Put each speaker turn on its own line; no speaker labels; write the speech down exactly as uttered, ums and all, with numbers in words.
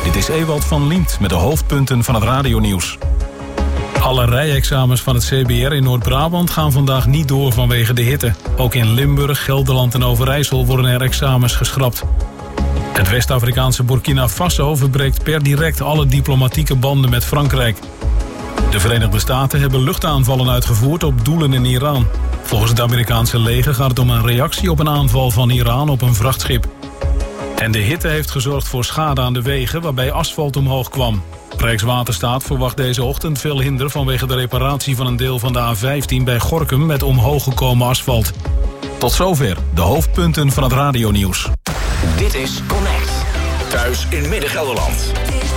Dit is Ewald van Liemt met de hoofdpunten van het radionieuws. Alle rijexamens van het C B R in Noord-Brabant gaan vandaag niet door vanwege de hitte. Ook in Limburg, Gelderland en Overijssel worden er examens geschrapt. Het West-Afrikaanse Burkina Faso verbreekt per direct alle diplomatieke banden met Frankrijk. De Verenigde Staten hebben luchtaanvallen uitgevoerd op doelen in Iran. Volgens het Amerikaanse leger gaat het om een reactie op een aanval van Iran op een vrachtschip. En de hitte heeft gezorgd voor schade aan de wegen waarbij asfalt omhoog kwam. Rijkswaterstaat verwacht deze ochtend veel hinder vanwege de reparatie van een deel van de A vijftien bij Gorinchem met omhoog gekomen asfalt. Tot zover de hoofdpunten van het radionieuws.
Dit is Connect. Thuis in Midden-Gelderland.